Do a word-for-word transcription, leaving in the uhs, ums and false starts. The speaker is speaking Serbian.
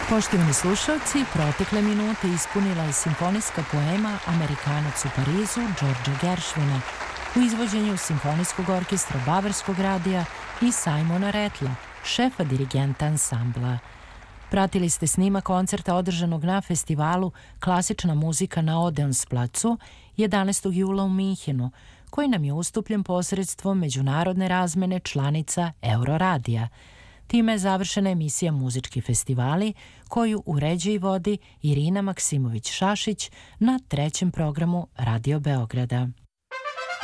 Poštovani slušalci, protekle minute ispunila je simfonijska poema Amerikanac u Parizu Georgea Gershwina u izvođenju Simfonijskog orkestra Bavarskog radija i Simona Rattla, šefa dirigenta ansambla. Pratili ste snimak koncerta održanog na festivalu Klasična muzika na Odeonsplacu jedanaestog jula u Minhenu, koji nam je ustupljen posredstvom međunarodne razmene članica Euroradija. Time je završena emisija Muzički festivali, koju uređuje i vodi Irina Maksimović-Šašić na trećem programu Radio Beograda.